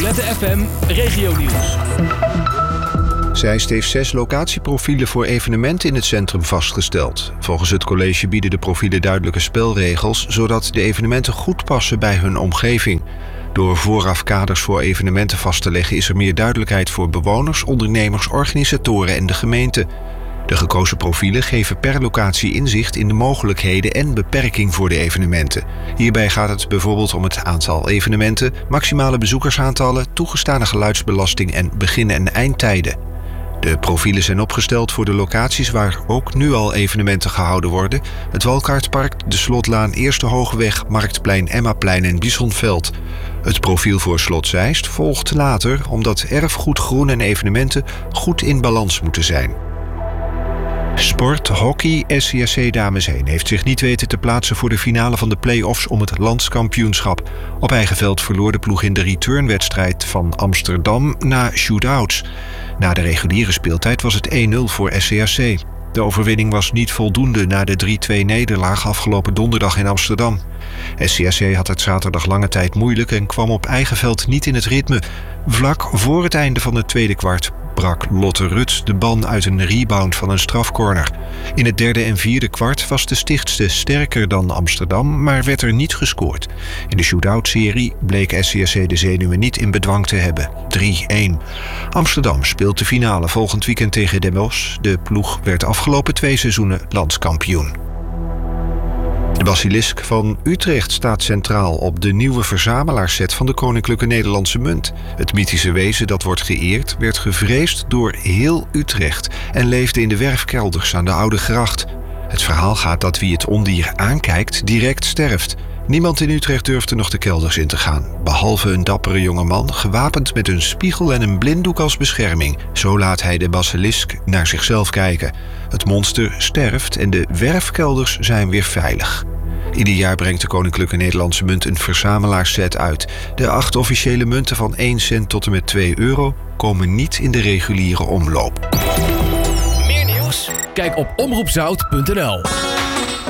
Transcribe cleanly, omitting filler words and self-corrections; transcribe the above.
Violette FM Regionieuws. Zeist heeft 6 locatieprofielen voor evenementen in het centrum vastgesteld. Volgens het college bieden de profielen duidelijke spelregels, zodat de evenementen goed passen bij hun omgeving. Door vooraf kaders voor evenementen vast te leggen is er meer duidelijkheid voor bewoners, ondernemers, organisatoren en de gemeente. De gekozen profielen geven per locatie inzicht in de mogelijkheden en beperking voor de evenementen. Hierbij gaat het bijvoorbeeld om het aantal evenementen, maximale bezoekersaantallen, toegestane geluidsbelasting en begin- en eindtijden. De profielen zijn opgesteld voor de locaties waar ook nu al evenementen gehouden worden: het Walkaartpark, de Slotlaan, Eerste Hoogweg, Marktplein, Emmaplein en Bisonveld. Het profiel voor Slot Zeist volgt later, omdat erfgoed, groen en evenementen goed in balans moeten zijn. Sport, hockey, SCSC Dames 1 heeft zich niet weten te plaatsen voor de finale van de play-offs om het landskampioenschap. Op eigen veld verloor de ploeg in de returnwedstrijd van Amsterdam na shootouts. Na de reguliere speeltijd was het 1-0 voor SCSC. De overwinning was niet voldoende na de 3-2-nederlaag afgelopen donderdag in Amsterdam. SCSC had het zaterdag lange tijd moeilijk en kwam op eigen veld niet in het ritme. Vlak voor het einde van het tweede kwart brak Lotte Ruts de ban uit een rebound van een strafcorner. In het derde en vierde kwart was de Stichtse sterker dan Amsterdam, maar werd er niet gescoord. In de shootout-serie bleek SCSC de zenuwen niet in bedwang te hebben. 3-1. Amsterdam speelt de finale volgend weekend tegen Den Bosch. De ploeg werd afgelopen 2 seizoenen landskampioen. De basilisk van Utrecht staat centraal op de nieuwe verzamelaarsset van de Koninklijke Nederlandse Munt. Het mythische wezen dat wordt geëerd werd gevreesd door heel Utrecht en leefde in de werfkelders aan de Oude Gracht. Het verhaal gaat dat wie het ondier aankijkt direct sterft. Niemand in Utrecht durfde nog de kelders in te gaan, behalve een dappere jongeman gewapend met een spiegel en een blinddoek als bescherming. Zo laat hij de basilisk naar zichzelf kijken. Het monster sterft en de werfkelders zijn weer veilig. Ieder jaar brengt de Koninklijke Nederlandse Munt een verzamelaarsset uit. De 8 officiële munten van 1 cent tot en met 2 euro komen niet in de reguliere omloop. Meer nieuws? Kijk op omroepzout.nl.